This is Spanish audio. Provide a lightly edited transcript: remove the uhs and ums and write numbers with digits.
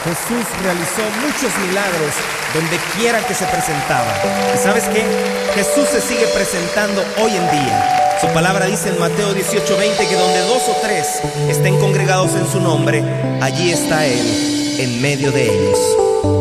Jesús realizó muchos milagros donde quiera que se presentaba. ¿Y sabes qué? Jesús se sigue presentando hoy en día. Su palabra dice en Mateo 18:20 que donde 2 o 3 estén congregados en su nombre, allí está Él en medio de ellos.